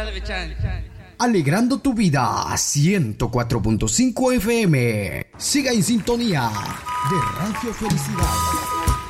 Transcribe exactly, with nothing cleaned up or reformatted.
Alegrando tu vida, ciento cuatro punto cinco F M. Siga en sintonía de Radio Felicidad.